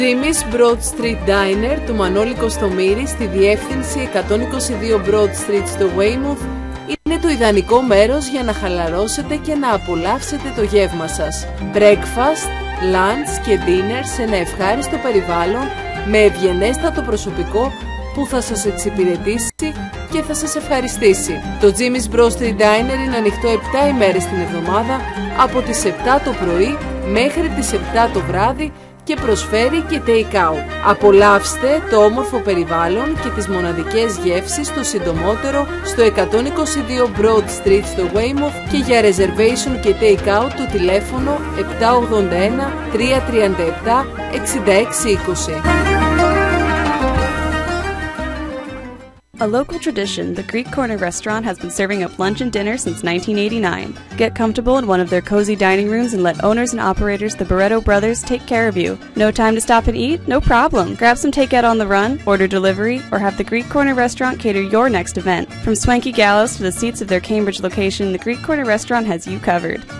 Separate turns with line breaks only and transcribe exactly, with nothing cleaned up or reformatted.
Jimmy's Broad Street Diner του Μανώλη Κωστομήρη στη διεύθυνση εκατόν είκοσι δύο Broad Street στο Weymouth είναι το ιδανικό μέρος για να χαλαρώσετε και να απολαύσετε το γεύμα σας. Breakfast, lunch και dinner σε ένα ευχάριστο περιβάλλον με ευγενέστατο προσωπικό που θα σας εξυπηρετήσει και θα σας ευχαριστήσει. Το Jimmy's Broad Street Diner είναι ανοιχτό επτά ημέρες την εβδομάδα από τις επτά το πρωί μέχρι τις επτά το βράδυ και προσφέρει και take-out. Απολαύστε το όμορφο περιβάλλον και τις μοναδικές γεύσεις το συντομότερο στο εκατόν είκοσι δύο Broad Street στο Weymouth και για reservation και take-out το τηλέφωνο επτά ογδόντα ένα τρία τριάντα επτά εξήντα έξι είκοσι.
A local tradition, the Greek Corner restaurant has been serving up lunch and dinner since nineteen eighty-nine. Get comfortable in one of their cozy dining rooms and let owners and operators, the Barretto brothers, take care of you. No time to stop and eat? No problem. Grab some takeout on the run, order delivery, or have the Greek Corner restaurant cater your next event. From swanky gallows to the seats of their Cambridge location, the Greek Corner restaurant has you covered.